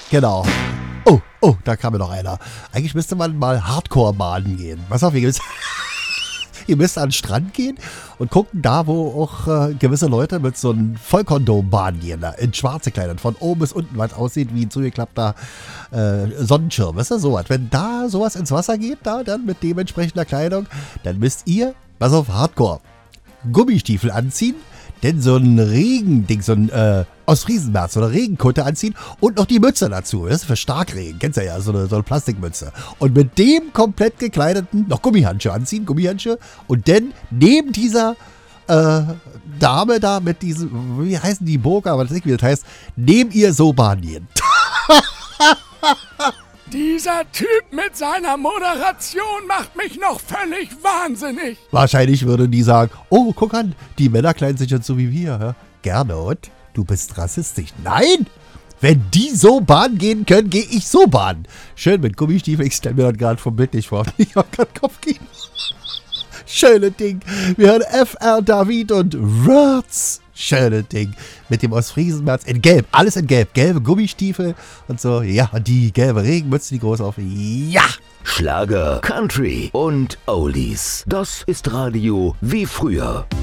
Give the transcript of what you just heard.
Genau. Oh, da kam mir noch einer. Eigentlich müsste man mal Hardcore baden gehen. Pass auf, ihr müsst an den Strand gehen und gucken da, wo auch gewisse Leute mit so einem Vollkondom baden gehen, da, in schwarze Kleidern, von oben bis unten, was aussieht wie ein zugeklappter Sonnenschirm, weißt du, sowas. Wenn da sowas ins Wasser geht, da dann mit dementsprechender Kleidung, dann müsst ihr, pass auf, Hardcore, Gummistiefel anziehen, denn so ein Regending, so ein Ostfriesenmärz, so eine Regenkutte anziehen und noch die Mütze dazu. Das ist für Starkregen, kennst du ja, so eine Plastikmütze. Und mit dem komplett gekleideten, noch Gummihandschuhe anziehen, Gummihandschuhe. Und dann neben dieser Dame da mit diesem, wie heißen die Burka, was weiß ich, wie das heißt, neben ihr so baden gehen. Dieser Typ mit seiner Moderation macht mich noch völlig wahnsinnig. Wahrscheinlich würden die sagen, oh, guck an, die Männer kleiden sich jetzt so wie wir. Ja? Gernot, du bist rassistisch. Nein! Wenn die so baden gehen können, gehe ich so baden. Schön mit Gummistiefeln. Ich stelle mir das gerade vom Bild nicht vor. Ich habe gerade Kopfkino. Schöne Ding. Wir hören FR David und Words. Schöne Ding. Mit dem Ostfriesenmärz in Gelb. Alles in Gelb. Gelbe Gummistiefel und so. Ja, und die gelbe Regenmütze, die groß auf. Ja! Schlager, Country und Oldies. Das ist Radio wie früher.